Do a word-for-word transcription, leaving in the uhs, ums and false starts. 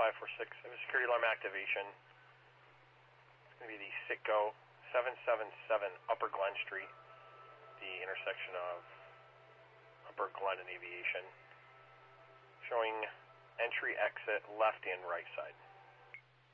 five four six, I have a security alarm activation. It's going to be the Citgo seven seven seven Upper Glen Street, the intersection of Upper Glen and Aviation, showing entry, exit, left and right side.